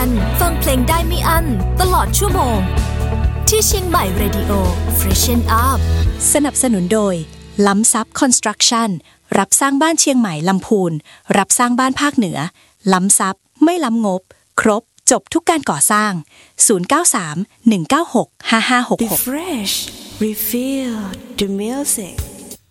วันฟังเพลงได้ไม่อั้นตลอดชั่วโมงที่เชียงใหม่ Radio Freshen Up สนับสนุนโดยล้ำซับคอนสตรักชั่นรับสร้างบ้านเชียงใหม่ลำพูนรับสร้างบ้านภาคเหนือล้ำซับไม่ล้ำงบครบจบทุกการก่อสร้าง093 196 5566 Refresh Refill the music